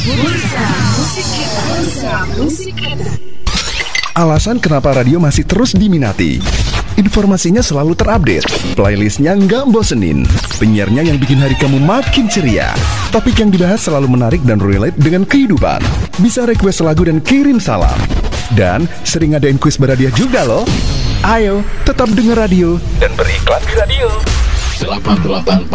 Bursa Musik Kita. Bursa Musik Kita. Alasan kenapa radio masih terus diminati. Informasinya selalu terupdate, playlistnya nggak bosenin, penyiarnya yang bikin hari kamu makin ceria, topik yang dibahas selalu menarik dan relate dengan kehidupan. Bisa request lagu dan kirim salam. Dan sering ngadain kuis berhadiah juga loh. Ayo, tetap denger radio dan beriklan di radio. 88